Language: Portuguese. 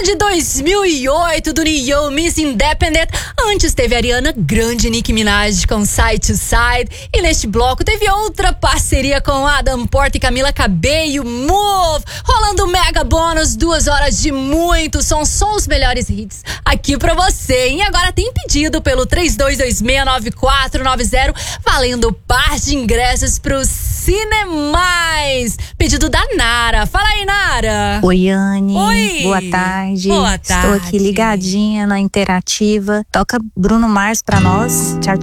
de 2008 do Ne-Yo, Miss Independent. Antes teve Ariana Grande e Nicki Minaj com Side to Side. E neste bloco teve outra parceria com Adam Porter e Camila Cabello, Move. Rolando mega bônus, 2 horas de muito som, só os melhores hits aqui pra você. E agora tem pedido pelo 32269490, valendo par de ingressos pro Cinemais. Pedido da Nara. Fala aí, Nara. Oi, Anne. Oi. Boa tarde. Boa tarde. Estou aqui ligadinha na Interativa. Toca Bruno Mars pra nós. Tchau, tchau.